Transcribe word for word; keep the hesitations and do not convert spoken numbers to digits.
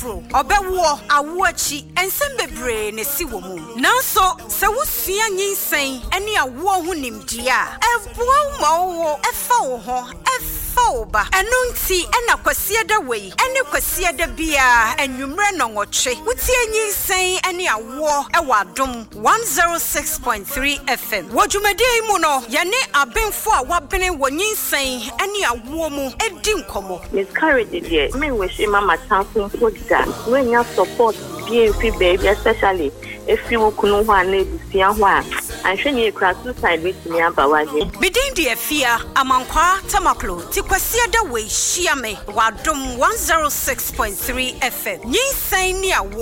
foforo obewo awoachi ensem bebre ne si wo mu nanso se wusua nyinsen ene awo ho nimdia eboa ma wo efa wo ho efa enunti ena kwasie da wei ene kwasie da bia enwumre nongoche wutie nyinsen ene awo ewa adom one oh six point three F M wodwumade mu no ye ne abenfo a wabene wonyinsen ene awo mu edi nkomo miscarriage dey me wish mama tanfo podda when you support B M P baby especially if you kunu ho ana ebusia ho a anhwenye kra suicide with me abawaje bidin de afia amankwa tamaklo ti kwasie da we hia me wadom one oh six point three F M nyinsan ni awo